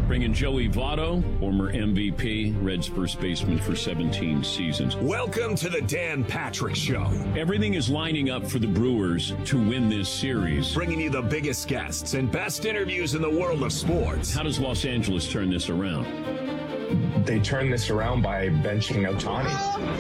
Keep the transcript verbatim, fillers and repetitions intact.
Bringing Joey Votto, former M V P, Reds first baseman for seventeen seasons. Welcome to the Dan Patrick Show. Everything is lining up for the Brewers to win this series. Bringing you the biggest guests and best interviews in the world of sports. How does Los Angeles turn this around? They turn this around by benching Ohtani.